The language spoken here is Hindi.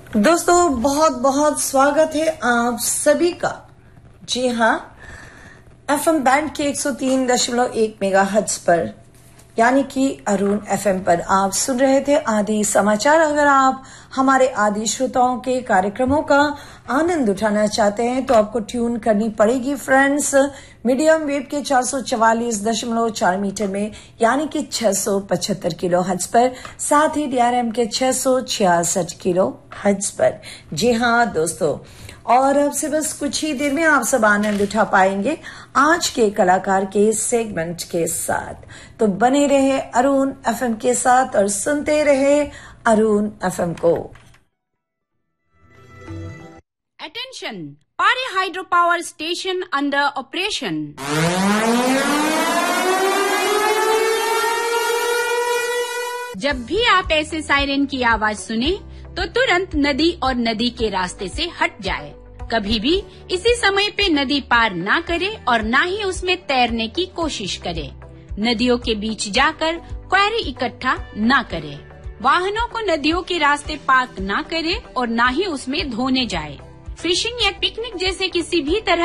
दोस्तों बहुत बहुत स्वागत है आप सभी का। जी हाँ, एफएम बैंड के 103.1 मेगाहर्ट्ज पर यानी कि अरुण एफएम पर आप सुन रहे थे आदि समाचार। अगर आप हमारे आदि श्रोताओं के कार्यक्रमों का आनंद उठाना चाहते हैं तो आपको ट्यून करनी पड़ेगी फ्रेंड्स, मीडियम वेव के 444.4 मीटर में यानी कि 675 किलो हर्ट्ज पर, साथ ही डीआरएम के 666 किलो हर्ट्ज पर। जी हाँ दोस्तों, और अब से बस कुछ ही देर में आप सब आनंद उठा पाएंगे आज के कलाकार के सेगमेंट के साथ। तो बने रहे अरुण एफएम के साथ और सुनते रहे अरुण एफएम को। Attention! Pari Hydropower Station under operation. जब भी आप ऐसे सायरन की आवाज सुने तो तुरंत नदी और नदी के रास्ते से हट जाए। कभी भी इसी समय पे नदी पार ना करे और ना ही उसमें तैरने की कोशिश करे। नदियों के बीच जाकर क्वेरी इकट्ठा ना करे। वाहनों को नदियों के रास्ते पार्क ना करे और ना ही उसमें धोने जाए। फिशिंग या पिकनिक जैसे किसी भी तरह